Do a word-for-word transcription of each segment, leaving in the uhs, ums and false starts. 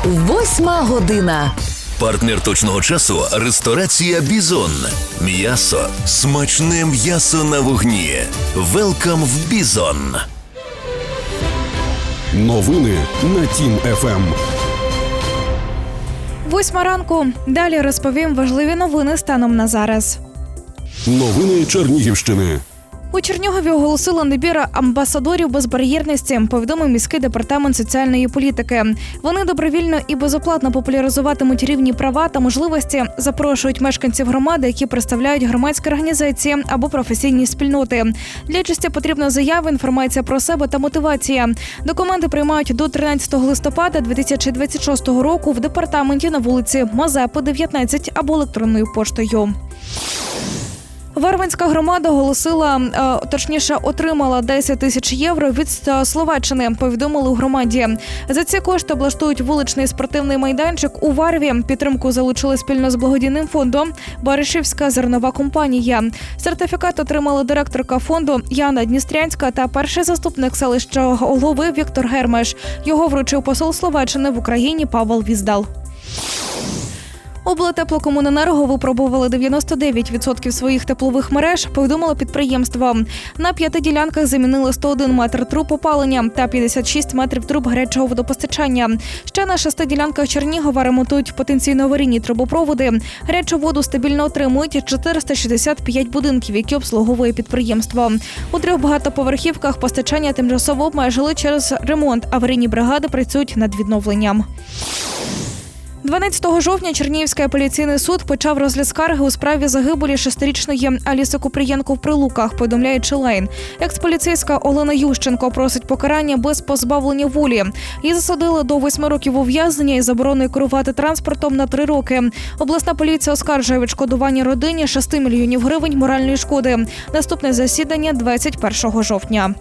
Восьма година. Партнер точного часу – ресторація «Бізон». М'ясо. Смачне м'ясо на вогні. Велкам в «Бізон». Новини на Тім еф ем. Восьма ранку. Далі розповім важливі новини станом на зараз. Новини Чернігівщини. У Чернігові оголосили набір амбасадорів безбар'єрності, повідомив міський департамент соціальної політики. Вони добровільно і безоплатно популяризуватимуть рівні права та можливості, запрошують мешканців громади, які представляють громадські організації або професійні спільноти. Для участі потрібна заява, інформація про себе та мотивація. Документи приймають до тринадцятого листопада дві тисячі двадцять шостого року в департаменті на вулиці Мазепи, дев'ятнадцять або електронною поштою. Варвинська громада оголосила, точніше, отримала десять тисяч євро від Словаччини, повідомили у громаді. За ці кошти облаштують вуличний спортивний майданчик у Варві. Підтримку залучили спільно з благодійним фондом «Баришівська зернова компанія». Сертифікат отримала директорка фонду Яна Дністрянська та перший заступник селищного голови Віктор Гермеш. Його вручив посол Словаччини в Україні Павел Віздал. Облтеплокомуненерго випробували дев'яносто дев'ять відсотків своїх теплових мереж, повідомило підприємство. На п'яти ділянках замінили сто один метр труб опалення та п'ятдесят шість метрів труб гарячого водопостачання. Ще на шести ділянках Чернігова ремонтують потенційно аварійні трубопроводи. Гарячу воду стабільно отримують чотириста шістдесят п'ять будинків, які обслуговує підприємство. У трьох багатоповерхівках постачання тимчасово обмежили через ремонт. Аварійні бригади працюють над відновленням. дванадцятого жовтня Чернігівський апеляційний суд почав розгляд скарги у справі загибелі шестирічної Аліси Купрієнко в Прилуках, повідомляє Челайн. Експоліцейська Олена Ющенко просить покарання без позбавлення волі. Її засудили до восьми років ув'язнення і забороною керувати транспортом на три роки. Обласна поліція оскаржує відшкодування родині шести мільйонів гривень моральної шкоди. Наступне засідання двадцять першого жовтня.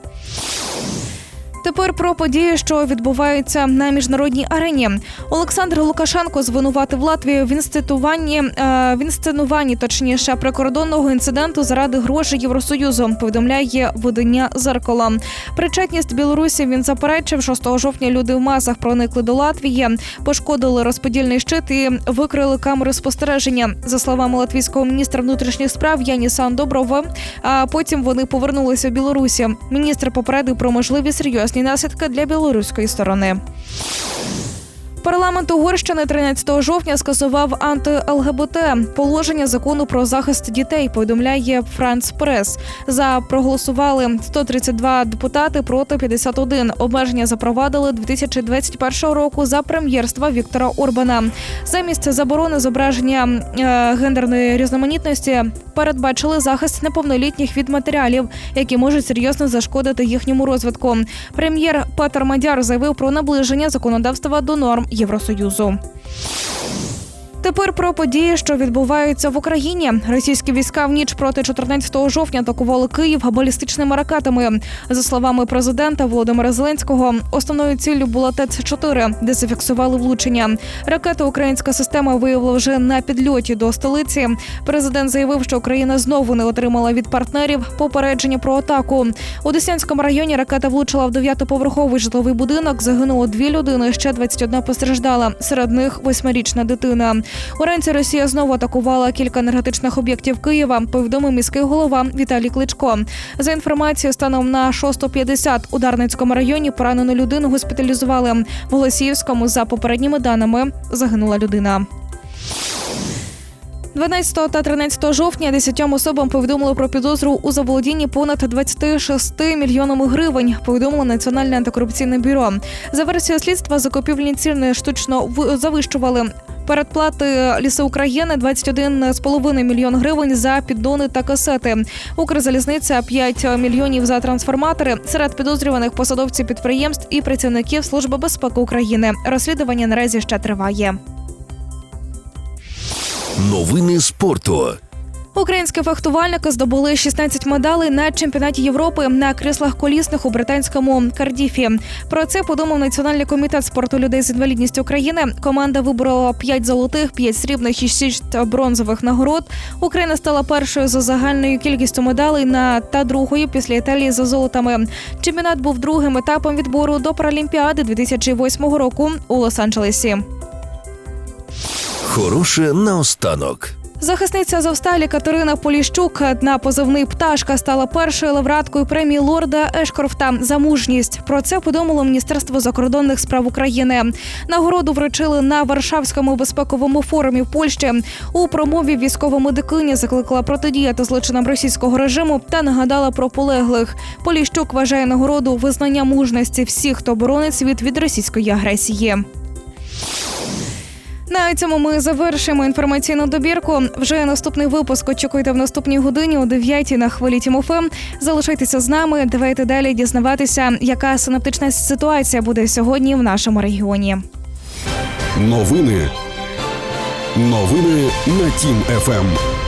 Тепер про події, що відбуваються на міжнародній арені. Олександр Лукашенко звинуватив Латвію в інституванні, в інсценуванні, точніше, прикордонного інциденту заради грошей Євросоюзу, повідомляє видання «Зеркало». Причетність Білорусі він заперечив. шостого жовтня люди в масах проникли до Латвії, пошкодили розподільний щит і викрили камери спостереження. За словами латвійського міністра внутрішніх справ Яніса Андоброва, а потім вони повернулися в Білорусі. Міністр попередив про можливі серйозні наслідки для білоруської сторони. Парламент Угорщини тринадцятого жовтня скасував анти-ЛГБТ положення закону про захист дітей, повідомляє Франц Прес. За проголосували сто тридцять два депутати проти п'ятдесят один. Обмеження запровадили дві тисячі двадцять першого року за прем'єрства Віктора Орбана. Замість заборони зображення е, гендерної різноманітності передбачили захист неповнолітніх від матеріалів, які можуть серйозно зашкодити їхньому розвитку. Прем'єр Петер Мадяр заявив про наближення законодавства до норм Євросоюзу. Тепер про події, що відбуваються в Україні. Російські війська в ніч проти чотирнадцятого жовтня атакували Київ балістичними ракетами. За словами президента Володимира Зеленського, основною ціллю була Т Ц чотири, де зафіксували влучення. Ракету українська система виявила вже на підльоті до столиці. Президент заявив, що Україна знову не отримала від партнерів попередження про атаку. У Деснянському районі ракета влучила в дев'ятиповерховий житловий будинок. Загинуло дві людини, ще двадцять одна постраждала. Серед них восьмирічна дитина. Уранці Росія знову атакувала кілька енергетичних об'єктів Києва, повідомив міський голова Віталій Кличко. За інформацією, станом на шосту п'ятдесят у Дарницькому районі поранену людину госпіталізували. В Голосіївському, за попередніми даними, загинула людина. дванадцятого та тринадцятого жовтня десятьом особам повідомили про підозру у заволодінні понад двадцять шість мільйонами гривень, повідомило Національне антикорупційне бюро. За версією слідства, закупівельні ціни штучно завищували. Передплати Ліси України – двадцять один цілих п'ять десятих мільйон гривень за піддони та касети. Укрзалізниця – п'ять мільйонів за трансформатори. Серед підозрюваних посадовці підприємств і працівників Служби безпеки України. Розслідування наразі ще триває. Новини спорту. Українські фехтувальники здобули шістнадцять медалей на чемпіонаті Європи на кріслах колісних у британському Кардіфі. Про це повідомив Національний комітет спорту людей з інвалідністю України. Команда виборола п'ять золотих, п'ять срібних і шість бронзових нагород. Україна стала першою за загальною кількістю медалей на та другою після Італії за золотами. Чемпіонат був другим етапом відбору до Паралімпіади дві тисячі восьмого року у Лос-Анджелесі. Хороше наостанок. Захисниця Азовсталі Катерина Поліщук на позивний «Пташка» стала першою лауреаткою премії лорда Ешкрофта за мужність. Про це повідомило Міністерство закордонних справ України. Нагороду вручили на Варшавському безпековому форумі в Польщі. У промові військова медикиня закликала протидіяти злочинам російського режиму та нагадала про полеглих. Поліщук вважає нагороду визнання мужності всіх, хто боронить світ від російської агресії. На цьому ми завершимо інформаційну добірку. Вже наступний випуск очікуйте в наступній годині о дев'ятій на хвилі Тім-ФМ. Залишайтеся з нами, давайте далі дізнаватися, яка синоптична ситуація буде сьогодні в нашому регіоні. Новини. Новини на Тім-ФМ.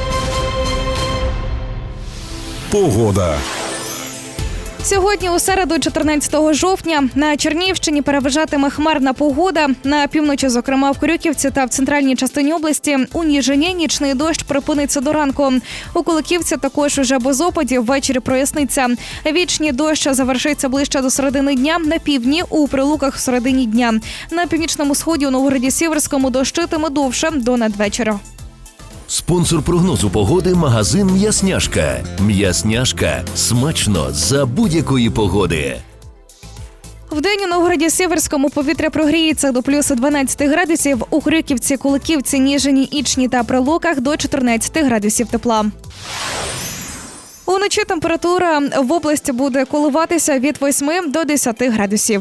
Погода. Сьогодні у середу, чотирнадцятого жовтня, на Чернігівщині переважатиме хмарна погода. На півночі, зокрема в Крюківці та в центральній частині області, у Ніжині нічний дощ припиниться до ранку. У Куликівці також уже без опадів, ввечері проясниться. Вічний дощ завершиться ближче до середини дня, на півдні у Прилуках в середині дня. На північному сході у Новгороді-Сіверському дощитиме довше до надвечора. Спонсор прогнозу погоди – магазин «М'ясняшка». «М'ясняшка» – смачно за будь-якої погоди. Вдень у Новгороді-Сіверському повітря прогріється до плюс дванадцяти градусів, у Крюківці, Куликівці, Ніжині, Ічні та Прилуках до чотирнадцяти градусів тепла. Уночі температура в області буде коливатися від восьми до десяти градусів.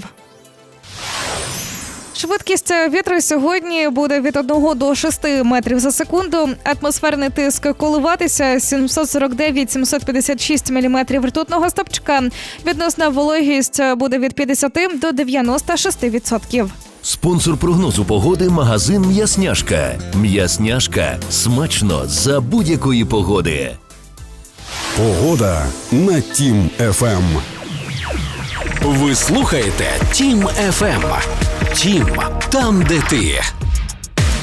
Швидкість вітру сьогодні буде від одного до шести метрів за секунду. Атмосферний тиск коливатися сімсот сорок дев'ять - сімсот п'ятдесят шість міліметрів ртутного стовпчика. Відносна вологість буде від п'ятдесяти до дев'яноста шести відсотків. Спонсор прогнозу погоди – магазин «М'ясняшка». «М'ясняшка» – смачно за будь-якої погоди. Погода на Тім-ФМ. Ви слухаєте Тім-ФМ. Тім – там, де ти.